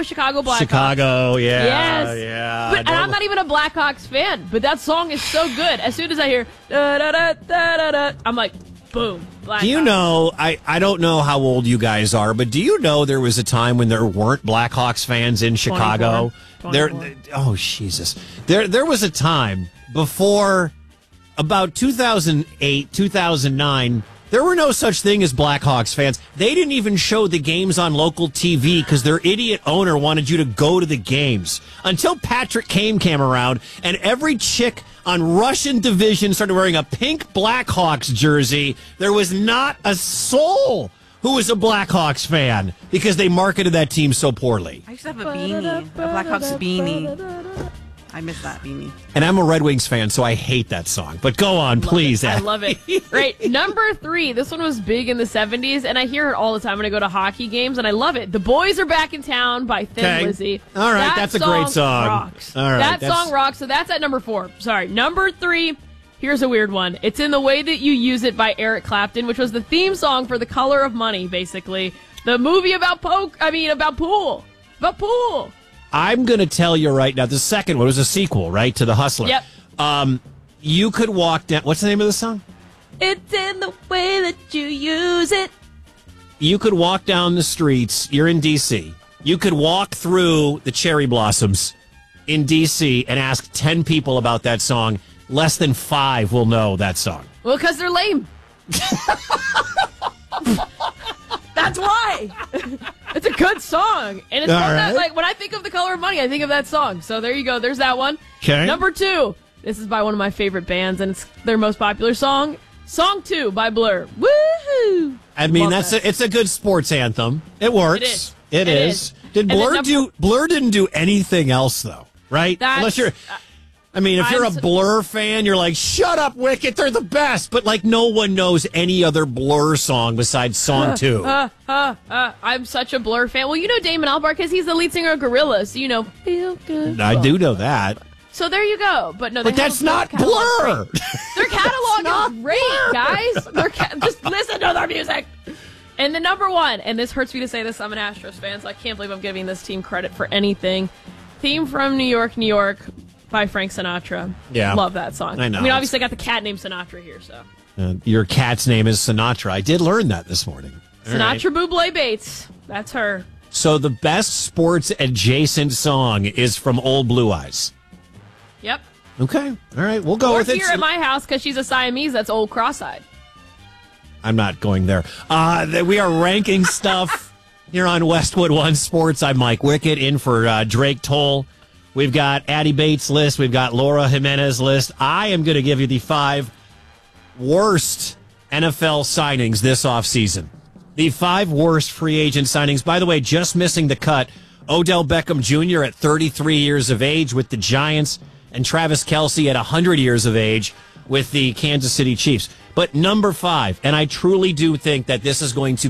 Chicago, Chicago Blackhawks. Chicago, yeah. Yes. Yeah. And I'm not even a Blackhawks fan, but that song is so good. As soon as I hear da-da-da-da-da-da, I'm like, boom, Blackhawks. Do you know, I don't know how old you guys are, but do you know there was a time when there weren't Blackhawks fans in Chicago? 24. Oh, Jesus. There was a time before about 2008, 2009, there were no such thing as Blackhawks fans. They didn't even show the games on local TV because their idiot owner wanted you to go to the games. Until Patrick Kane came around and every chick on Russian division started wearing a pink Blackhawks jersey, there was not a soul who was a Blackhawks fan because they marketed that team so poorly. I used to have a beanie, a Blackhawks beanie. I miss that beanie. And I'm a Red Wings fan, so I hate that song. But go on, please. I love it. Right, number 3. This one was big in the 70s, and I hear it all the time when I go to hockey games, and I love it. The Boys Are Back in Town by Thin Lizzy. All right, that's a great song. Rocks. All right, that song rocks, so that's at number 4. Sorry, number 3. Here's a weird one. It's In the Way That You Use It by Eric Clapton, which was the theme song for The Color of Money, basically. The movie about pool. About pool. I'm going to tell you right now, the second one was a sequel, right, to The Hustler. Yep. You could walk down... What's the name of the song? It's in the way that you use it. You could walk down the streets. You're in D.C. You could walk through the cherry blossoms in D.C. and ask 10 people about that song. Less than 5 will know that song. Well, because they're lame. That's why. It's a good song. And it's one that, like, when I think of The Color of Money, I think of that song. So there you go. There's that one. Okay. Number 2. This is by one of my favorite bands, and it's their most popular song. Song 2 by Blur. Woohoo! I mean, it's a good sports anthem. It works. It is. Did Blur didn't do anything else, though, right? Unless you're... I mean, if you're a Blur fan, you're like, shut up, Wicket, they're the best. But, like, no one knows any other Blur song besides Song 2. I'm such a Blur fan. Well, you know Damon Albarn because he's the lead singer of Gorillaz. So, you know, feel good. I do know that. So there you go. But no, that's not Blur. Their catalog is great, guys. Just listen to their music. And the number 1, and this hurts me to say this, I'm an Astros fan, so I can't believe I'm giving this team credit for anything. Theme from New York, New York, by Frank Sinatra. Yeah. Love that song. I know. I mean, obviously I got the cat named Sinatra here, so. Your cat's name is Sinatra. I did learn that this morning. Sinatra Bublé Bates. That's her. So the best sports adjacent song is from Old Blue Eyes. Yep. Okay. All right. We'll go with it. Here at my house, because she's a Siamese, that's Old Cross-Eyed. I'm not going there. We are ranking stuff here on Westwood One Sports. I'm Mike Wicket in for Drake Toll. We've got Addie Bates' list. We've got Laura Jimenez list. I am going to give you the 5 worst NFL signings this offseason. The 5 worst free agent signings. By the way, just missing the cut, Odell Beckham Jr. at 33 years of age with the Giants and Travis Kelce at 100 years of age with the Kansas City Chiefs. But number 5, and I truly do think that this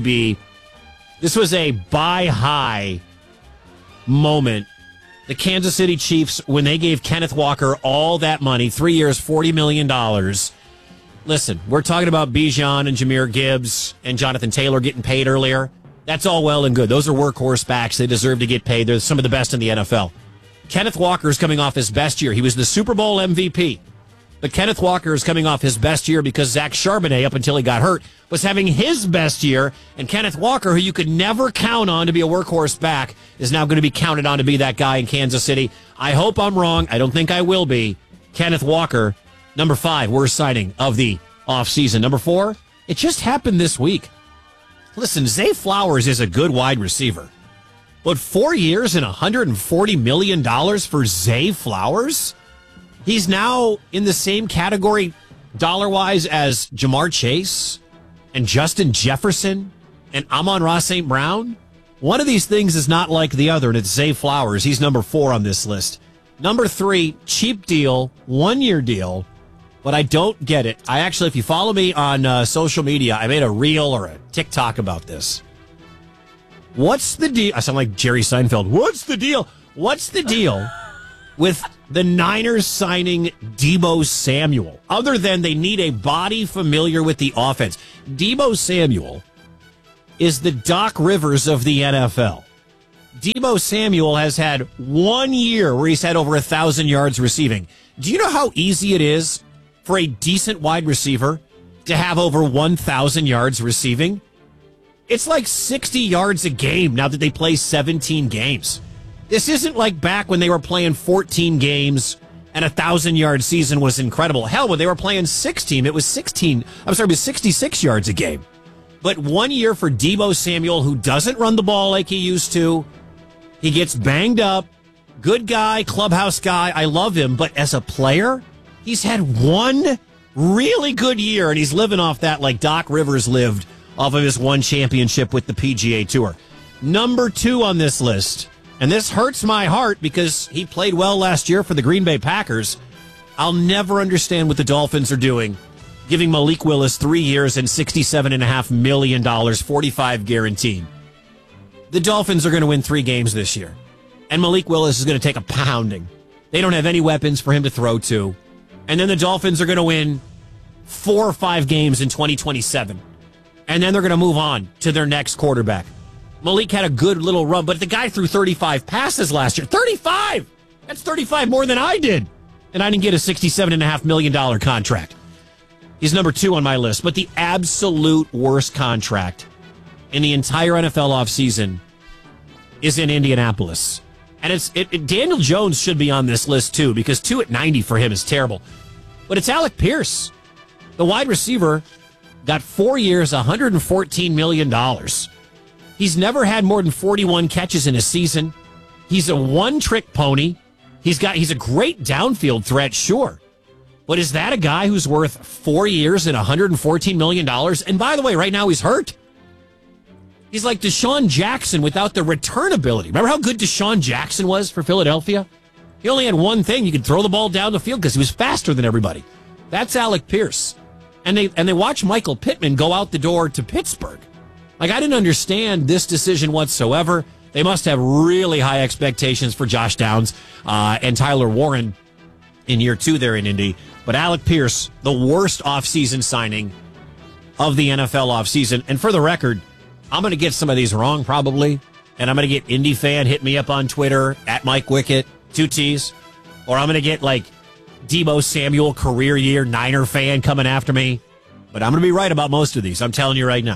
was a buy high moment. The Kansas City Chiefs, when they gave Kenneth Walker all that money, 3 years, $40 million. Listen, we're talking about Bijan and Jahmyr Gibbs and Jonathan Taylor getting paid earlier. That's all well and good. Those are workhorse backs. They deserve to get paid. They're some of the best in the NFL. Kenneth Walker is coming off his best year. He was the Super Bowl MVP. But Kenneth Walker is coming off his best year because Zach Charbonnet, up until he got hurt, was having his best year. And Kenneth Walker, who you could never count on to be a workhorse back, is now going to be counted on to be that guy in Kansas City. I hope I'm wrong. I don't think I will be. Kenneth Walker, number 5, worst signing of the offseason. Number 4, it just happened this week. Listen, Zay Flowers is a good wide receiver. But 4 years and $140 million for Zay Flowers? He's now in the same category dollar-wise as Jamar Chase and Justin Jefferson and Amon-Ra St. Brown. One of these things is not like the other, and it's Zay Flowers. He's number 4 on this list. Number 3, cheap deal, 1-year deal, but I don't get it. I actually, if you follow me on social media, I made a reel or a TikTok about this. What's the deal? I sound like Jerry Seinfeld. What's the deal? What's the deal with the Niners signing Deebo Samuel, other than they need a body familiar with the offense? Deebo Samuel is the Doc Rivers of the NFL. Deebo Samuel has had 1 year where he's had over 1,000 yards receiving. Do you know how easy it is for a decent wide receiver to have over 1,000 yards receiving? It's like 60 yards a game now that they play 17 games. This isn't like back when they were playing 14 games and 1,000-yard season was incredible. Hell, when they were playing 16, it was 66 yards a game. But 1 year for Deebo Samuel, who doesn't run the ball like he used to. He gets banged up. Good guy, clubhouse guy. I love him. But as a player, he's had one really good year, and he's living off that like Doc Rivers lived off of his one championship with the PGA Tour. Number 2 on this list, and this hurts my heart because he played well last year for the Green Bay Packers. I'll never understand what the Dolphins are doing, giving Malik Willis 3 years and $67.5 million, 45 guaranteed. The Dolphins are going to win 3 games this year, and Malik Willis is going to take a pounding. They don't have any weapons for him to throw to. And then the Dolphins are going to win 4 or 5 games in 2027. And then they're going to move on to their next quarterback. Malik had a good little run, but the guy threw 35 passes last year. 35! That's 35 more than I did. And I didn't get a $67.5 million contract. He's number 2 on my list. But the absolute worst contract in the entire NFL offseason is in Indianapolis. And Daniel Jones should be on this list too, because 2 at 90 for him is terrible. But it's Alec Pierce, the wide receiver, got 4 years, $114 million. He's never had more than 41 catches in a season. He's a one-trick pony. He's a great downfield threat, sure. But is that a guy who's worth 4 years and $114 million? And by the way, right now he's hurt. He's like Deshaun Jackson without the return ability. Remember how good Deshaun Jackson was for Philadelphia? He only had one thing. You could throw the ball down the field because he was faster than everybody. That's Alec Pierce. And they watch Michael Pittman go out the door to Pittsburgh. Like, I didn't understand this decision whatsoever. They must have really high expectations for Josh Downs and Tyler Warren in year 2 there in Indy. But Alec Pierce, the worst offseason signing of the NFL offseason. And for the record, I'm going to get some of these wrong probably. And I'm going to get Indy fan hit me up on Twitter at Mike Wickett, 2 T's. Or I'm going to get like Deebo Samuel career year Niner fan coming after me. But I'm going to be right about most of these. I'm telling you right now.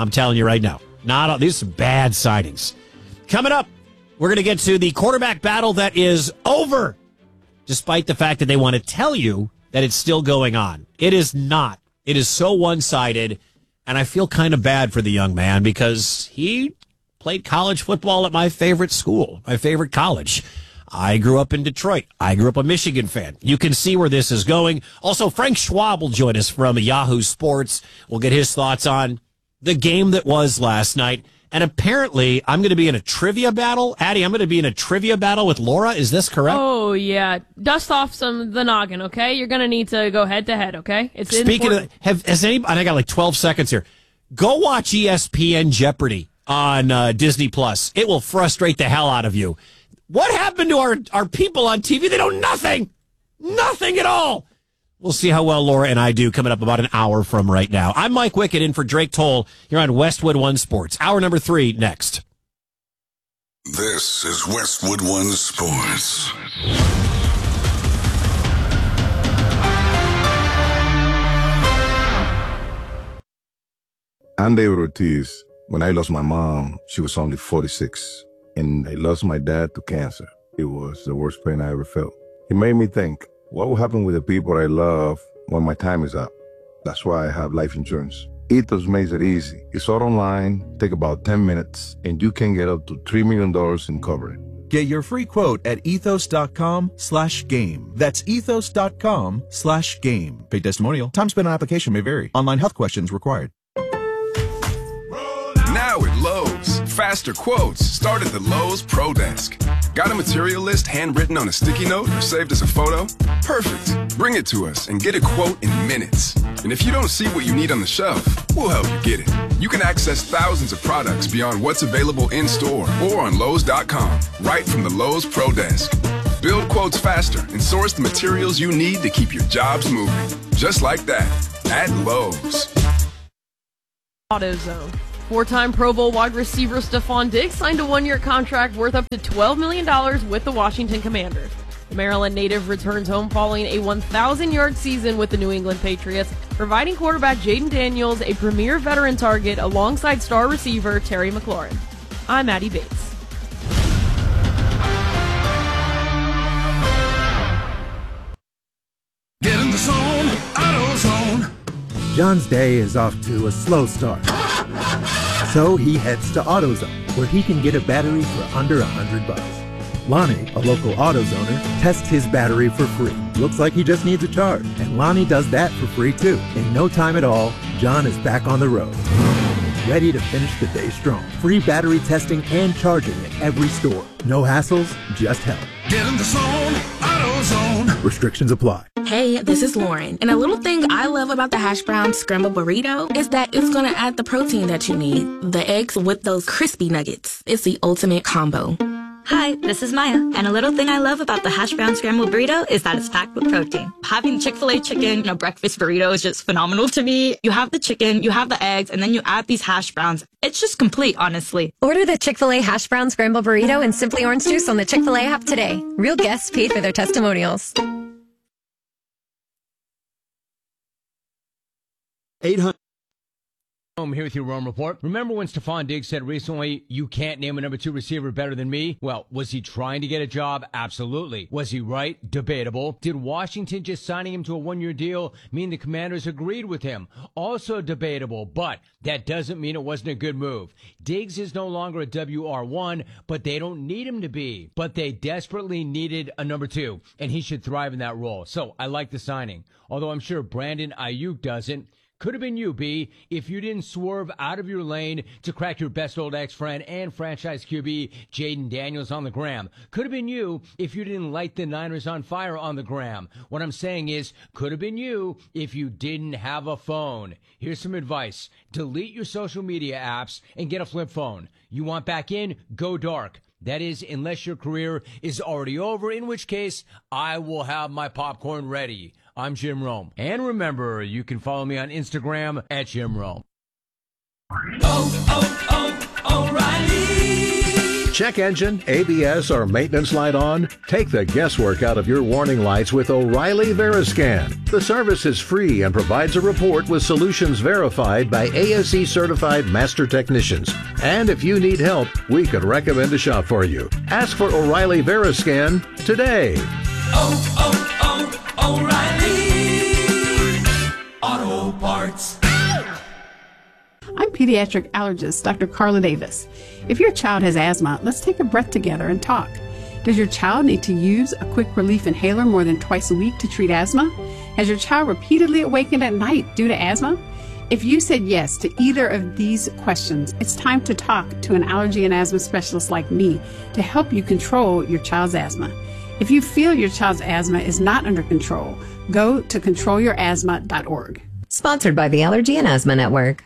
Not all, these are some bad signings. Coming up, we're going to get to the quarterback battle that is over, despite the fact that they want to tell you that it's still going on. It is not. It is so one-sided, and I feel kind of bad for the young man because he played college football at my favorite school, my favorite college. I grew up in Detroit. I grew up a Michigan fan. You can see where this is going. Also, Frank Schwab will join us from Yahoo Sports. We'll get his thoughts on the game that was last night. And apparently, I'm going to be in a trivia battle. Addie, I'm going to be in a trivia battle with Laura. Is this correct? Oh, yeah. Dust off the noggin, okay? You're going to need to go head-to-head, okay? It's Speaking of, has anybody, I got like 12 seconds here. Go watch ESPN Jeopardy on Disney+. It will frustrate the hell out of you. What happened to our people on TV? They know nothing. Nothing at all. We'll see how well Laura and I do coming up about an hour from right now. I'm Mike Wickett in for Drake Toll here on Westwood One Sports. Hour number 3 next. This is Westwood One Sports. I'm David Ortiz. When I lost my mom, she was only 46. And I lost my dad to cancer. It was the worst pain I ever felt. It made me think, what will happen with the people I love when my time is up? That's why I have life insurance. Ethos makes it easy. It's all online, take about 10 minutes, and you can get up to $3 million in coverage. Get your free quote at ethos.com/game. That's ethos.com/game. Paid testimonial. Time spent on application may vary. Online health questions required. Now at Lowe's, faster quotes start at the Lowe's Pro Desk. Got a material list handwritten on a sticky note or saved as a photo? Perfect. Bring it to us and get a quote in minutes. And if you don't see what you need on the shelf, we'll help you get it. You can access thousands of products beyond what's available in store or on Lowe's.com, right from the Lowe's Pro Desk. Build quotes faster and source the materials you need to keep your jobs moving. Just like that, at Lowe's. AutoZone. Four-time Pro Bowl wide receiver Stephon Diggs signed a one-year contract worth up to $12 million with the Washington Commanders. The Maryland native returns home following a 1,000-yard season with the New England Patriots, providing quarterback Jaden Daniels a premier veteran target alongside star receiver Terry McLaurin. I'm Addie Bates. Get in the zone, AutoZone. John's day is off to a slow start. So he heads to AutoZone, where he can get a battery for under $100. Lonnie, a local AutoZoner, tests his battery for free. Looks like he just needs a charge, and Lonnie does that for free too. In no time at all, John is back on the road, ready to finish the day strong. Free battery testing and charging at every store. No hassles, just help. Get in the zone, AutoZone. Restrictions apply. Hey, this is Lauren. And a little thing I love about the hash brown scrambled burrito is that it's going to add the protein that you need. The eggs with those crispy nuggets. It's the ultimate combo. Hi, this is Maya. And a little thing I love about the hash brown scrambled burrito is that it's packed with protein. Having Chick-fil-A chicken in a breakfast burrito is just phenomenal to me. You have the chicken, you have the eggs, and then you add these hash browns. It's just complete, honestly. Order the Chick-fil-A hash brown scrambled burrito and Simply Orange Juice on the Chick-fil-A app today. Real guests paid for their testimonials. 800. I'm here with your Rome Report. Remember when Stephon Diggs said recently, you can't name a number 2 receiver better than me? Well, was he trying to get a job? Absolutely. Was he right? Debatable. Did Washington just signing him to a one-year deal mean the Commanders agreed with him? Also debatable, but that doesn't mean it wasn't a good move. Diggs is no longer a WR1, but they don't need him to be. But they desperately needed a number 2, and he should thrive in that role. So I like the signing. Although I'm sure Brandon Ayuk doesn't. Could have been you, B, if you didn't swerve out of your lane to crack your best old ex-friend and franchise QB Jaden Daniels on the gram. Could have been you if you didn't light the Niners on fire on the gram. What I'm saying is, could have been you if you didn't have a phone. Here's some advice. Delete your social media apps and get a flip phone. You want back in? Go dark. That is, unless your career is already over, in which case I will have my popcorn ready. I'm Jim Rome. And remember, you can follow me on Instagram at Jim Rome. O'Reilly. Check engine, ABS, or maintenance light on? Take the guesswork out of your warning lights with O'Reilly Veriscan. The service is free and provides a report with solutions verified by ASE certified master technicians. And if you need help, we could recommend a shop for you. Ask for O'Reilly Veriscan today. O'Reilly Auto Parts. I'm pediatric allergist Dr. Carla Davis. If your child has asthma, let's take a breath together and talk. Does your child need to use a quick relief inhaler more than twice a week to treat asthma? Has your child repeatedly awakened at night due to asthma? If you said yes to either of these questions, it's time to talk to an allergy and asthma specialist like me to help you control your child's asthma. If you feel your child's asthma is not under control, go to controlyourasthma.org. Sponsored by the Allergy and Asthma Network.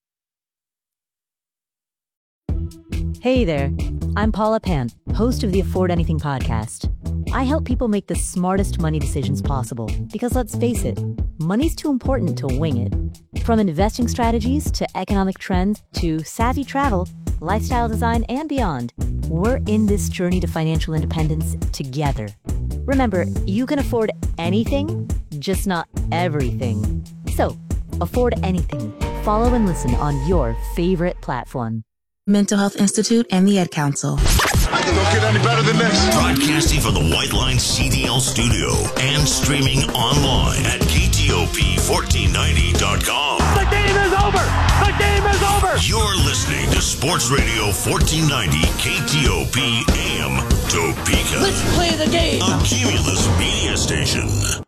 Hey there, I'm Paula Pant, host of the Afford Anything podcast. I help people make the smartest money decisions possible because, let's face it, money's too important to wing it. From investing strategies to economic trends to savvy travel, lifestyle design, and beyond, we're in this journey to financial independence together. Remember, you can afford anything, just not everything. So, afford anything. Follow and listen on your favorite platform. Mental Health Institute and the Ad Council. I can don't get any better than this. Broadcasting from the White Line CDL studio and streaming online at KTOP1490.com. The game is over! The game is over! You're listening to Sports Radio 1490 KTOP AM Topeka. Let's play the game! A Cumulus media station.